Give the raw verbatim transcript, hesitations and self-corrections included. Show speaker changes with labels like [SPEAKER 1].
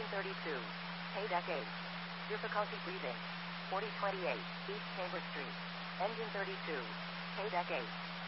[SPEAKER 1] thirty-two. Paydeck eight. Difficulty breathing. forty twenty-eight. East Chambers Street. Engine thirty-two. Paydeck eight.